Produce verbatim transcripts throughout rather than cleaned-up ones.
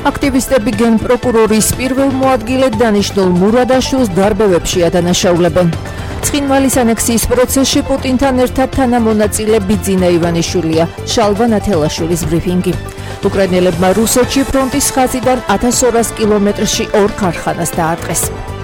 აქტივისტები გენპროკურორის პირველ მოადგილედ დანიშნულ მურადაშვილს დარბევებში ადანაშაულებენ. ცხინვალის ანექსიის პროცესში პუტინთან ერთად თანამონაწილე ბიძინა ივანიშვილია, შალვა ნათელაშვილის ბრიფინგი. უკრაინელებმა რუსეთში ფრონტის ხაზიდან ათას ორას კილომეტრში ორ ქარხანას დაარტყეს.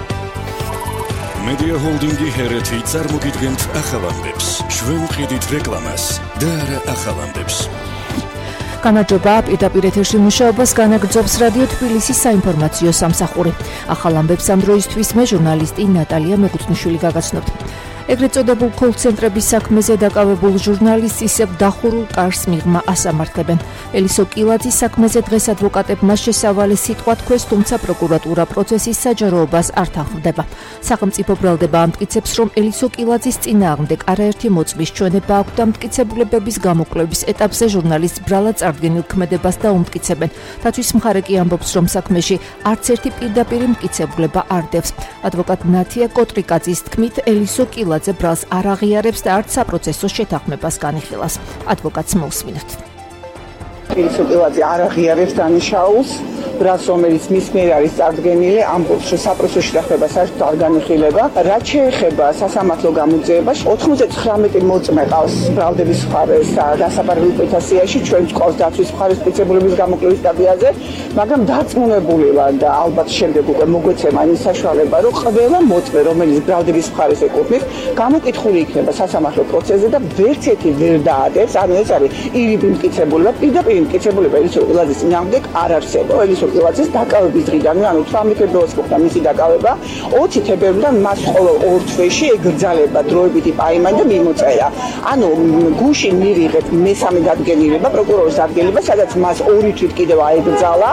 Media Holdingi ჰერეთი წარმოგიდგენთ ახალამდებს, ჩვენ ვყიდით რეკლამას და არა ახალამდებს. გამარჯობა, პირდაპირ ეთერში მუშაობას განაგრძობს რადიო თბილისის საინფორმაციო სამსახური. ახალ ამბებს ამ დროისთვის მე ჟურნალისტი ნატალია მეგუთნიშვილი გაგაცნობთ. ეგრეთ წოდებულ კოლ-ცენტრების საქმეზე დაკავებულ ჟურნალისტს ისევ დახურულ კარს მიღმა ასამართლებენ. ელისო კილაძის საქმეზე დღეს ადვოკატებმა შესავალი სიტყვა თქვეს, თუმცა პროკურატურა პროცესის საჯაროობას არ თანხმდება. სახელმწიფო ბრალდება ამტკიცებს, რომ ელისო კილაძის წინააღმდეგ არაერთი მოწმის ჩვენება აქვს და მტკიცებულებების გამოკვლევის ეტაპზე ჟურნალისტს ბრალად წარდგენილ ქმედებას დაუმტკიცებენ. დაცვის მხარე კი ამბობს, რომ საქმეში არც ერთი პირდაპირი მტკიცებულება არ დევს. ადვოკატ ნათია კოტრიკაძის თქმით, ელისო კილაძე ბრალს არ აღიარებს და არც საპროცესო შეთანხმებას განიხილავს. ადვოკატს მოусმინოთ. ელისო კილაძე არ აღიარებს დანაშაულს, ბრალს რომელიც მის მიერ არის წარდგენილი, ამბობს, რომ საპროცესო შეთანხმება საერთოდ არ განიხილება. რაც შეეხება სასამართლო გამოძიებას, ოცდათხმეტი მოწმე ყავს ბრალდების მხარეს დასაბარებულ პეტიციაში, ჩვენ გვყავს დაცვის მხარეს მტკიცებულების გამოკვლევის სტადიაზე, მაგრამ დარწმუნებული ვარ და ალბათ შემდეგ უკვე მოგვეცემა ის საშუალება, რომ ყველა მოწმე, რომელიც ბრალდების მხარეს ეკუთვნის, გამოკითხული იქნება სასამართლო პროცესზე და ვერც ერთი ვერ დაადებს, ანუ ეს არის ირიბი მტკიცებულება, პირდაპირ მტკიცებულება ელისო კილაძის წინააღმდეგ არ არსებობს. ელისო კილაძის დაკავების დღიდანვე, ანუ თვრამეტ ფებრუარს მოხდა მისი დაკავება, ოცი თებერვლიდან მას ყოველ ორ თვეში ეგრძალება დროებითი პაიმანი და მიმოწერა. ანუ გუშინ მივიღეთ მესამე დადგენილება, პროკურორის დადგენილება, სადაც მას ორი თვით კიდევ აეგრძალა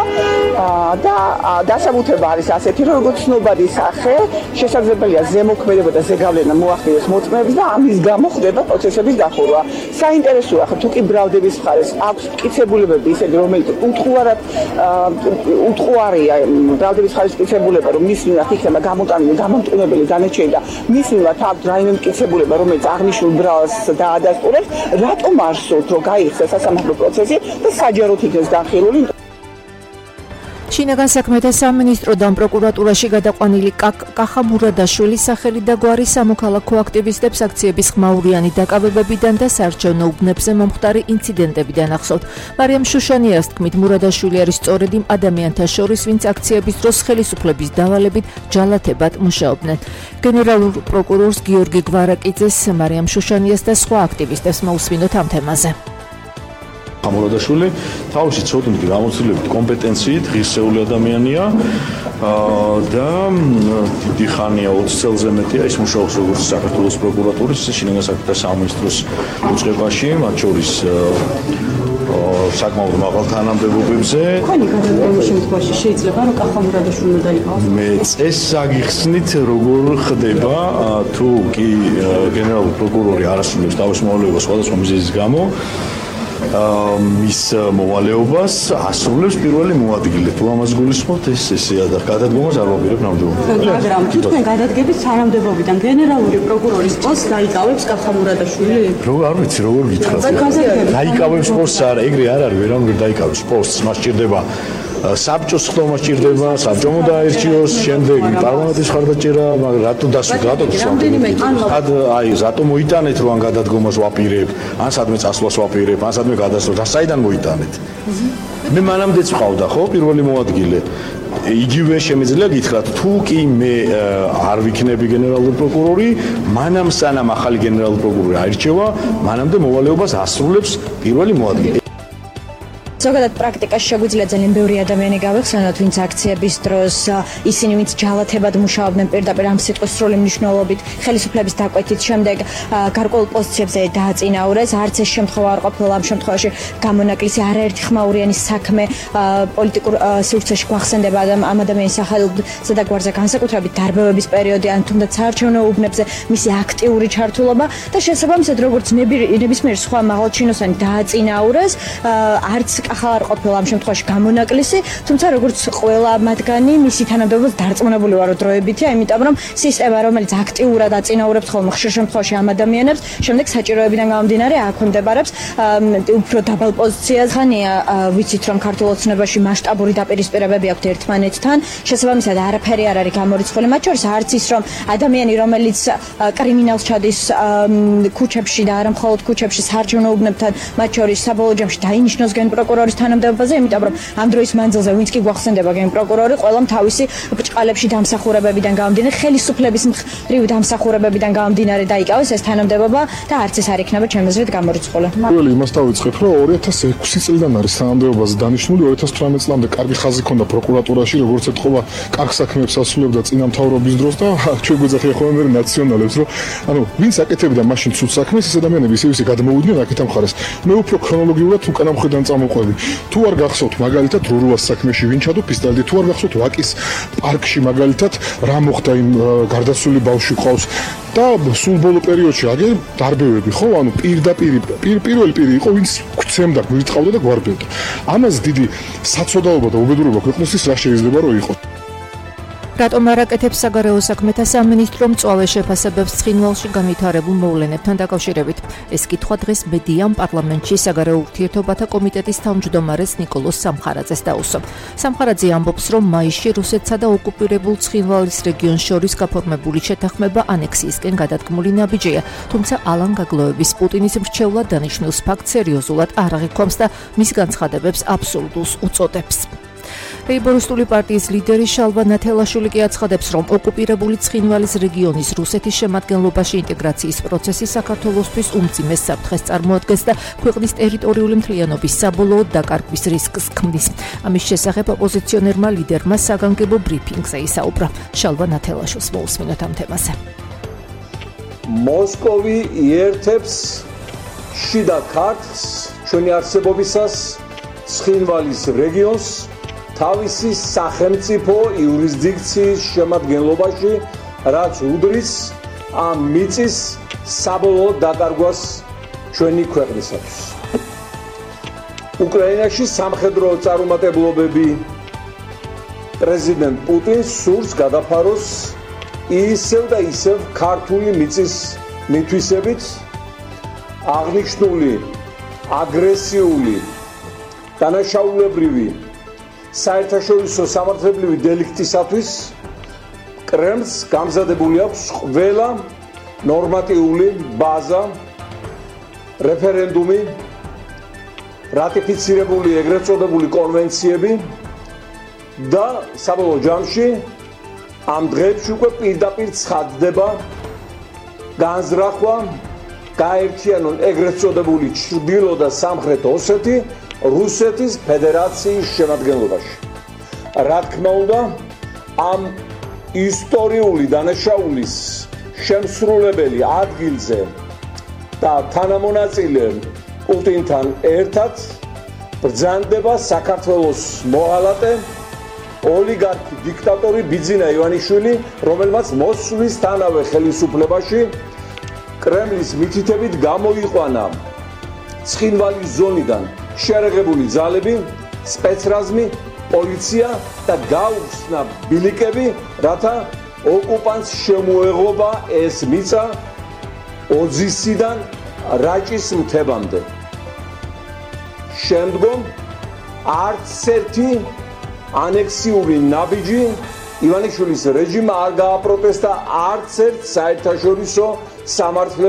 და დასაბუთება არის ასეთი, რომ როგორც ცნობადი სახე, შესაძლებელია ზემოქმედება და ზეგავლენა მოახდინოს მოწმეებს და ამის გამო ხდება პროცესების დახურვა. საინტერესოა, თუ კი ბრალდების მხარეს აქვს მტკიცებულებები ისეთი, რომელიც უთხოვარად უთხოვარია ბრალდების მხარეს მტკიცებულება, რომ მის მიმართ იქნება გამოტანილი გამომტყუნებელი დანარჩენი და მის მიმართ აქვს რაიმე მტკიცებულება, რომელიც აღნიშნულ ბრალს დაადასტურებს, რატომ არ სურთ, რომ გაიხსნას სასამართლო პროცესი და საჯაროდ იქნეს განხილული. შინაგან საქმეთა სამინისტროდან პროკურატურაში გადაყვანილი კახა მურადაშვილის სახელი და გვარი სამოქალაქო აქტივისტებს აქციების ხმაურიანი დაკავებებიდან და საარჩევნო უბნებზე მომხდარი ინციდენტებიდან ახსოვთ. მარიამ შუშანიას თქმით, მურადაშვილი არის სწორედ იმ ადამიანთა შორის, ვინც აქციების დროს ხელისუფლების დავალებით ჯალათებად მუშაობდნენ. გენერალურ პროკურორს გიორგი გვარაკიძეს, მარიამ შუშანიას და სხვა აქტივისტებს მოусმინოთ ამ თემაზე. მურადაშვილი თავისი ცოდნით, გამოცდილებით, კომპეტენციით ღირსეული ადამიანია და დიდი ხანია ოცი წელზე მეტია ის მუშაობს როგორც საქართველოს პროკურატურის, შინაგან საქმეთა სამინისტროს უწყებაში, მათ შორის საკმაოდ მაღალ თანამდებობებზე. თქვენი გადადგომის შემთხვევაში შეიძლება რომ კახა მურადაშვილმა დაიყავოს? მე წესს აგიხსნით, როგორ ხდება, თუ კი გენერალური პროკურორი არ ასრულებს თავის მოვალეობას სხვადასხვა მიზეზის გამო, მის მოვალეობას ასრულებს პირველი მოადგილე. თუ ამას გულისხმობთ, ეს ესეა და გადადგომას არ ვაპირებ ნამდვილად. მაგრამ თუ თქვენ გადადგებით თანამდებობიდან გენერალური პროკურორის პოსტს დაიკავებს კახა მურადაშვილი? როგორ არ ვიცი, როგორ გითხრათ. დაიკავებს პოსტს არა, ეგრე არ არის, ვერამ ვერ დაიკავებს პოსტს, მას სჭირდება საბჭოს ხდომა სჭირდება, საბჭომ დაერჩიოს, შემდეგ პარლამენტის ხარდაჭერა, მაგრამ რატო დასვით, რატო გისვამთ? აი, რატო მოიტანეთ, რომ ან გადადგომას ვაპირებ, ან სადმე წასვლას ვაპირებ, ან სადმე გადასვლას, და საიდან მოიტანეთ? მე მანამდეც ვყავდა, ხო, პირველი მოადგილე. იგივე შემიძლია გითხრათ, თუ კი მე არ ვიქნები გენერალური პროკურორი, მანამ სანამ ახალი გენერალური პროკურორი აირჩევა, მანამდე მოვალეობას ასრულებს პირველი მოადგილე. ზოგადად პრაქტიკაში შეგვიძლია ძალიან ბევრი ადამიანი გავეხსენოთ, ვინც აქციების დროს ისინი ვინც ჯალათებად მუშაობდნენ პირდაპირ ამ სიტყვის სრული მნიშვნელობით, ხელისუფლების დაკვეთით შემდეგ გარკვეულ პოზიციებზე დააწინაურეს. არც ეს შემთხვევა არ ყოფილა ამ შემთხვევაში გამონაკლისი არაერთი ხმაურიანი საქმე პოლიტიკურ სივრცეში გვახსენდება ამ ადამიანის სახელზე და გვარზე განსაკუთრებით დარბევების პერიოდი, ან თუნდაც საარჩევნო უბნებზე მისი აქტიური ჩართულობა და შესაბამისად როგორც ნებისმიერ სხვა მაღალჩინოსანი დააწინაურეს, არც კახა არ ყოფილა ამ შემთხვევაში გამონაკლისი, თუმცა როგორც ყველა მათგანი მისი თანამდებობაზე დარწმუნებული ვარო დროებითია, იმიტომ რომ სისტემა, რომელიც აქტიურად აწინაურებს ხოლმე ხშირ შემთხვევაში ამ ადამიანებს, შემდეგ საჭიროებიდან გამომდინარე აქვემდებარებს უფრო დაბალ პოზიციაზე. ხანია ვიცით რომ ქართულ ოცნებაში მასშტაბური დაპირისპირებები აქვთ ერთმანეთთან, შესაბამისად არაფერი არ არის გამორიცხული, მათ შორის არც ის რომ ადამიანი რომელიც კრიმინალს ჩადის ქუჩებში და არა მხოლოდ ქუჩებში საარჩევნო უბნებთან, მათ შორის საბოლოო ჯამში დაინიშნოს გენპროკურორის თანამდებობაზე, იმიტომ რომ ამ დროის მანძილზე ვინც კი გვახსენდება გენპროკურორი, ყველამ თავისი ბრჭყალებში დამსახურებებიდან გამომდინარე, ხელისუფლების მხრივ დამსახურებებიდან გამომდინარე დაიკავეს ეს თანამდებობა და არც ეს არ იქნება ჩემს აზრით გამორიცხული. პირველი იმას დავიწყებ, რომ ორი ათას ექვსი წლიდან არის თანამდებობაზე დანიშნული, ორი ათას თვრამეტ წლამდე კარგი ხაზი ჰქონდა პროკურატურაში, როგორც ეთქობა, კარგ საქმეებს ასრულებდა წინამთავრობის დროს და ჩვენ გვეძახია ხოლმე ნაციონალებს, რომ ანუ ვინც აკეთებდა მაშინ ცუდ საქმეს, ეს ადამიანები ისე ისე გადმოვიდნენ აქეთ ამ ხარეს. მე უფრო ქრონოლოგიურად უკანა მხრიდან წამოყვები. თუ არ გახსოვთ მაგალითად რურუას საქმეში ვინ ჩადო პისტოლეტი, თუ არ გახსოვთ ვაკის პარკში მაგალითად რა მოხდა იმ გარდაცვლილი ბავშვი ყავს და სულ ბოლო პერიოდში აგერ დარბევები ხო, ანუ პირდაპირ პირველი პირი იყო, ვინც გვცემდა, გვირწყავდა და გვარბევდა. ამას დიდი საცოდაობა და უბედურება ქვეყნისთვის რა შეიძლება რომ იყოს. რატომ არ აკეთებს საგარეო საქმეთა სამინისტრო მწვავე შეფასებებს ცხინვალში განვითარებულ მოვლენებთან დაკავშირებით? ეს კითხვა დღეს მედიამ პარლამენტში საგარეო ურთიერთობათა კომიტეტის თავმჯდომარეს ნიკოლოზ სამხარაძეს დაუსვა. სამხარაძე ამბობს, რომ მაისში რუსეთსა და ოკუპირებულ ცხინვალის რეგიონს შორის გაფორმებული შეთანხმება ანექსიისკენ გადადგმული ნაბიჯია, თუმცა ალან გაგლოების პუტინის მრჩევლად დანიშნულს ფაქტს სერიოზულად არ აღიქვამს და მის განცხადებებს აბსურდულს უწოდებს. ლეიბორისტული პარტიის ლიდერი შალვა ნათელაშვილი კი აცხადებს, რომ ოკუპირებული ცხინვალის რეგიონის რუსეთის შემადგენლობაში ინტეგრაციის პროცესი საქართველოსთვის უმძიმეს საფრთხეს წარმოადგენს და ქვეყნის ტერიტორიული მთლიანობის საბოლოოდ დაკარგვის რისკს ქმნის. ამის შესახებ ოპოზიციონერმა ლიდერმა საგანგებო ბრიფინგზე ისაუბრა. შალვა ნათელაშვილს მოусმინოთ ამ თემაზე. მოსკოვი იერთებს შიდა ქართლს ჩვენი არსებობისას ცხინვალის რეგიონს თავისი სახელმწიფო იურისდიქციის შემადგენლობაში, რაც უდრის ამ მიწის საბოლოო დაკარგვას ჩვენი ქვეყნისათვის. უკრაინაში სამხედრო წარუმატებლობები პრეზიდენტ პუტინს სურს გადაფაროს ისევ და ისევ ქართული მიწის მითვისებით, აღნიშნული აგრესიული დანაშაულებრივი საერთაშორისო სამართლებრივი დელიქტისათვის კრემლს გამზადებული აქვს ყველა ნორმატიული ბაზა, რეფერენდუმი, რატიფიცირებული ეგრეთ წოდებული კონვენციები და საბოლოო ჯამში ამ დღეებში უკვე პირდაპირ ცხადდება განზრახვა გაერთიანონ ეგრეთ წოდებული ჩრდილო და სამხრეთ ოსეთი რუსეთის ფედერაციის შემადგენლობაში. რა თქმა უნდა, ამ ისტორიული დანაშაულის შემსრულებელი ადგილზე და თანამონაწილე პუტინთან ერთად ბრძანდება საქართველოს მოღალატე ოლიგარქი დიქტატორი ბიძინა ივანიშვილი, რომელმაც მოსვლის თანავე ხელისუფლებაში კრემლის მითითებით გამოიყვანა ცხინვალის ზონიდან შეერაღებული ძალები, სპეცრაზმი, პოლიცია და გაუხსნა ბილიკები, რათა ოკუპანტს შემოეღობა ეს მიწა ოძისიდან რაჭის მთებამდე. შემდგომ არც ერთი ანექსიური ნაბიჯი ივანიშვილის რეჟიმმა არ გააპროტესტა არც ერთ საერთაშორისო სამართლებრივ